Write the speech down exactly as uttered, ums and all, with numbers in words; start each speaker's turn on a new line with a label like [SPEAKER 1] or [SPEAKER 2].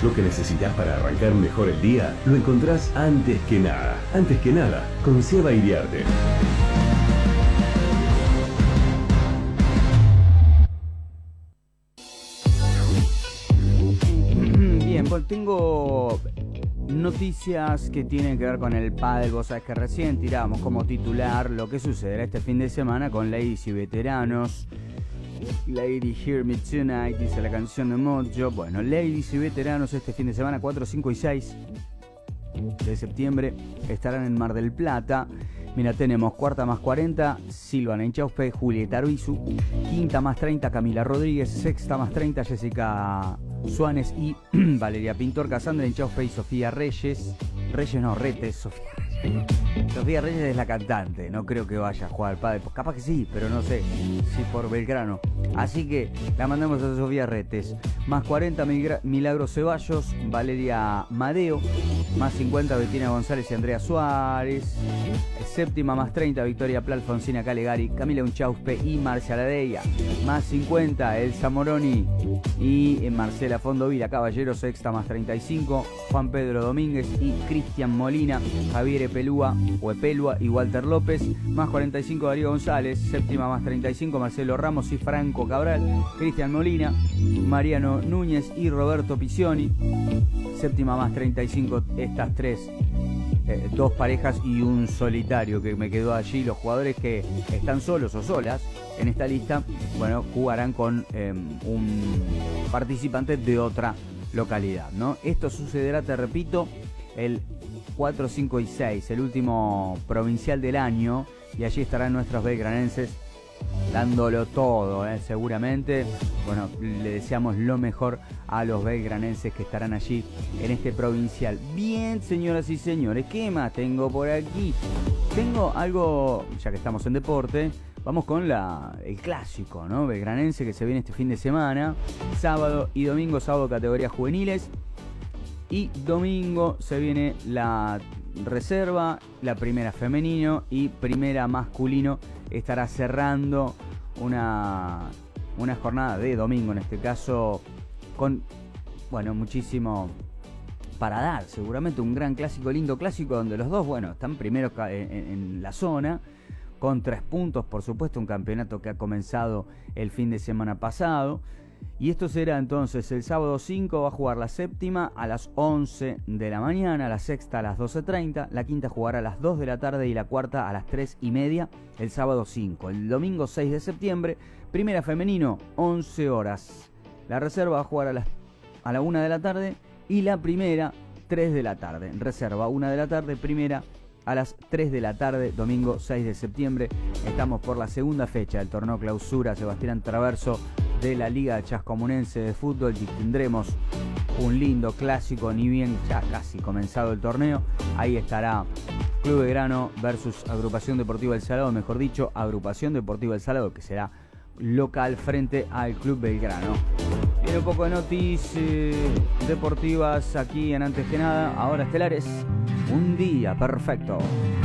[SPEAKER 1] lo que necesitas para arrancar mejor el día lo encontrás antes que nada. Antes que nada, con Seba Iriarte.
[SPEAKER 2] Bien, pues tengo noticias que tienen que ver con el pádel. Vos sabés que recién tiramos como titular lo que sucederá este fin de semana con ladies y veteranos. Lady Hear Me Tonight, dice la canción de Mojo. Bueno, ladies y veteranos este fin de semana, cuatro, cinco y seis de septiembre, estarán en Mar del Plata. Mira, tenemos cuarta más cuarenta, Silvana Inchauspe, Julieta Arbizu. Quinta más treinta, Camila Rodríguez. Sexta más treinta, Jessica Suárez y Valeria Pintor. Cassandra Inchauspe y Sofía Reyes. Reyes no, Retes, Sofía Reyes. Sofía Reyes es la cantante, no creo que vaya a jugar al pádel. Capaz que sí, pero no sé si por Belgrano. Así que la mandamos a Sofía Retes. Más cuarenta, Milagro Ceballos, Valeria Madeo. Más cincuenta, Bettina González y Andrea Suárez. Séptima más treinta, Victoria Pla, Alfonsina Calegari, Camila Unchauspe y Marcia Ladeia. Más cincuenta, Elsa Moroni y Marcela Fondovila. Caballero. Sexta más treinta y cinco, Juan Pedro Domínguez y Cristian Molina. Javier Epelúa o Epelua y Walter López. Más cuarenta y cinco, Darío González. Séptima más treinta y cinco, Marcelo Ramos y Franco Cabral. Cristian Molina, Mariano Núñez y Roberto Piccioni. Séptima más treinta y cinco, estas tres, eh, dos parejas y un solitario que me quedó allí. Los jugadores que están solos o solas en esta lista, bueno, jugarán con eh, un participante de otra localidad, ¿no? Esto sucederá, te repito, el cuatro, cinco y seis, el último provincial del año, y allí estarán nuestros belgranenses dándolo todo, ¿eh? Seguramente. Bueno, le deseamos lo mejor a los belgranenses que estarán allí en este provincial. Bien, señoras y señores, ¿qué más tengo por aquí? Tengo algo, ya que estamos en deporte, vamos con la, el clásico, ¿no? Belgranense que se viene este fin de semana, sábado y domingo. Sábado categorías juveniles y domingo se viene la reserva, la primera femenino y primera masculino. Estará cerrando una, una jornada de domingo, en este caso, con, bueno, muchísimo para dar. Seguramente un gran clásico, lindo clásico, donde los dos, bueno, están primeros en, en la zona, con tres puntos, por supuesto, un campeonato que ha comenzado el fin de semana pasado. Y esto será entonces el sábado cinco, va a jugar la séptima a las once de la mañana, la sexta a las doce treinta, la quinta jugará a las dos de la tarde y la cuarta a las tres y media el sábado cinco. El domingo seis de septiembre, primera femenino, once horas. La reserva va a jugar a, las, a la una de la tarde y la primera, tres de la tarde. Reserva, una de la tarde, primera a las tres de la tarde, domingo seis de septiembre. Estamos por la segunda fecha del torneo clausura Sebastián Traverso de la Liga Chascomunense de Fútbol, y tendremos un lindo clásico, ni bien ya casi comenzado el torneo. Ahí estará Club Belgrano versus Agrupación Deportiva El Salado, mejor dicho, Agrupación Deportiva El Salado, que será local frente al Club Belgrano. Viene un poco de noticias deportivas aquí en Antes que Nada. Ahora estelares, un día perfecto.